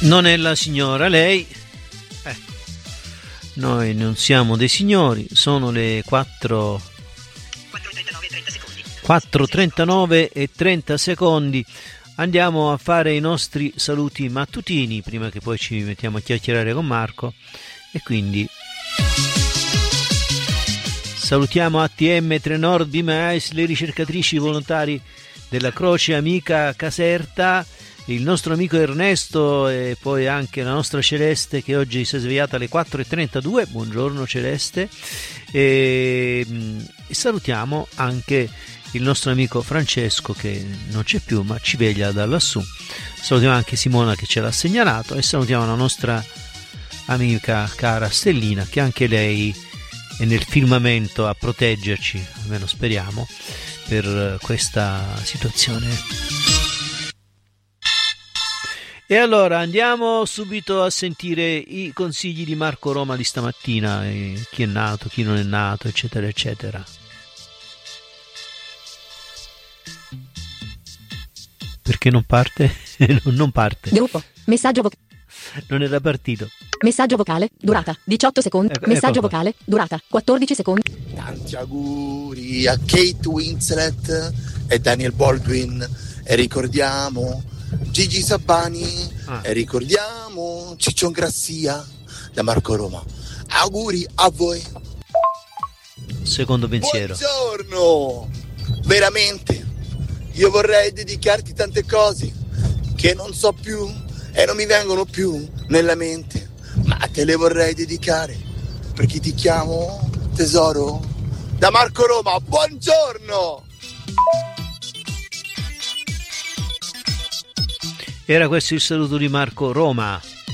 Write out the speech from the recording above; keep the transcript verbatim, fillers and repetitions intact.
Non è la signora, lei. Ecco. Noi non siamo dei signori, sono le quattro quattro e trentanove e trenta secondi. Andiamo a fare i nostri saluti mattutini prima che poi ci mettiamo a chiacchierare con Marco, e quindi salutiamo A T M Trenord Bimais, le ricercatrici volontari della Croce Amica Caserta, il nostro amico Ernesto e poi anche la nostra Celeste che oggi si è svegliata alle quattro e trentadue. Buongiorno Celeste. E, e salutiamo anche il nostro amico Francesco che non c'è più ma ci veglia da lassù. Salutiamo anche Simona che ce l'ha segnalato e salutiamo la nostra amica cara Stellina che anche lei è nel firmamento a proteggerci, almeno speriamo, per questa situazione. E allora andiamo subito a sentire i consigli di Marco Roma di stamattina, eh, chi è nato, chi non è nato, eccetera eccetera. Perché non parte? Non parte. Gruppo. Messaggio vocale. Non era partito. Messaggio vocale. Durata diciotto secondi. Ecco, Messaggio ecco vocale. Durata quattordici secondi. Tanti auguri a Kate Winslet e Daniel Baldwin. E ricordiamo Gigi Sabani. Ah. E ricordiamo Ciccion Grassia da Marco Roma. Auguri a voi. Secondo pensiero. Buongiorno. Veramente. Io vorrei dedicarti tante cose che non so più e non mi vengono più nella mente, ma te le vorrei dedicare perché ti chiamo tesoro da Marco Roma. Buongiorno! Era questo il saluto di Marco Roma.